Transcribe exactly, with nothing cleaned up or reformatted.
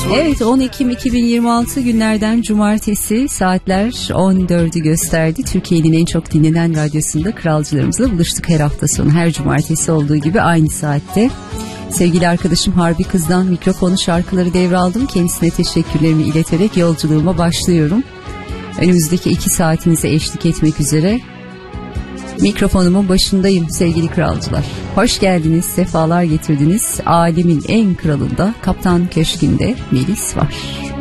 Evet, on Ekim iki bin yirmi altı günlerden cumartesi, saatler on dördü gösterdi. Türkiye'nin en çok dinlenen radyosunda kralcılarımızla buluştuk her hafta sonu. Her cumartesi olduğu gibi aynı saatte. Sevgili arkadaşım Harbi Kız'dan mikrofonu, şarkıları devraldım. Kendisine teşekkürlerimi ileterek yolculuğuma başlıyorum. Önümüzdeki iki saatinize eşlik etmek üzere mikrofonumun başındayım sevgili kralcılar. Hoş geldiniz, sefalar getirdiniz. Alemin en kralında, Kaptan Köşkü'nde Melis var.